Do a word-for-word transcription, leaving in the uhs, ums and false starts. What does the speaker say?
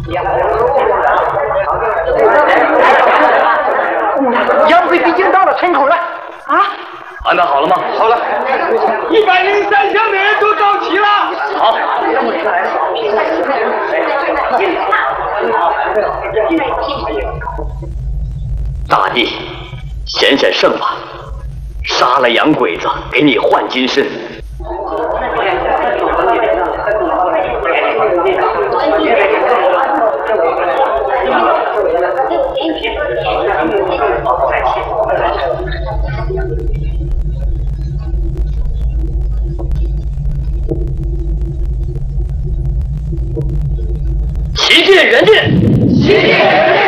杨贵毕竟到了村口了啊！ 安排好了吗？ 好了， 一百零三箱的人都到齐了。 好。大帝，显显圣吧，杀了洋鬼子，给你换金身。旗舰援建，旗舰援建。